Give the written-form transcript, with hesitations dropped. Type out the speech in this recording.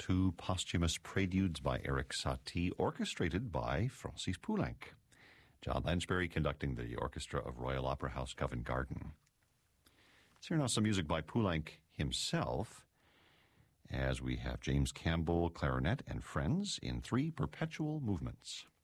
two posthumous preludes by Erik Satie, orchestrated by Francis Poulenc. John Lansbury conducting the orchestra of Royal Opera House Covent Garden. Let's hear now some music by Poulenc himself, as we have James Campbell, clarinet, and friends in three perpetual movements.